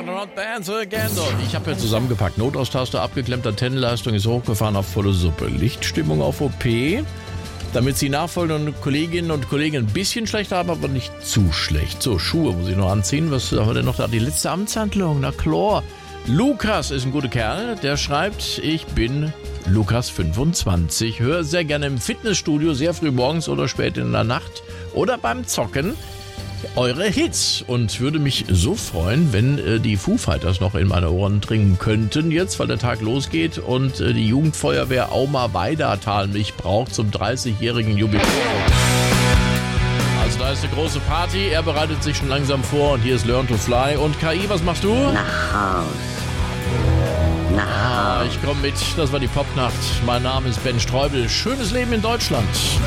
not dance again. So, ich habe ja zusammengepackt. Notaustaste abgeklemmt, Antennenleistung ist hochgefahren auf volle Suppe. Lichtstimmung auf OP, damit Sie nachfolgende Kolleginnen und Kollegen ein bisschen schlecht haben, aber nicht zu schlecht. So, Schuhe muss ich noch anziehen. Was haben wir denn noch da? Die letzte Amtshandlung, na klar. Lukas ist ein guter Kerl, der schreibt, ich bin Lukas 25, höre sehr gerne im Fitnessstudio, sehr früh morgens oder spät in der Nacht oder beim Zocken eure Hits und würde mich so freuen, wenn die Foo Fighters noch in meine Ohren dringen könnten jetzt, weil der Tag losgeht und die Jugendfeuerwehr Auma-Weidatal mich braucht zum 30-jährigen Jubiläum. Also da ist eine große Party, er bereitet sich schon langsam vor und hier ist Learn to Fly. Und KI, was machst du? Nach Haus. Ich komme mit, das war die Popnacht. Mein Name ist Ben Streubel. Schönes Leben in Deutschland.